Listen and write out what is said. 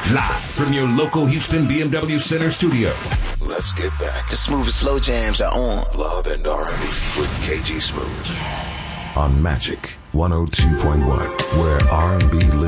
Live from your local Houston BMW Center studio. Let's get back. The smooth and slow jams are on. Love and R&B with KG Smooth. On Magic 102.1, where R&B lives.